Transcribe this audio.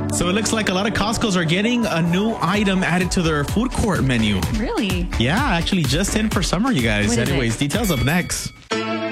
So it looks like a lot of Costco's are getting a new item added to their food court menu. Really? Yeah, actually just in for summer, you guys. What is Anyways, it? details up next.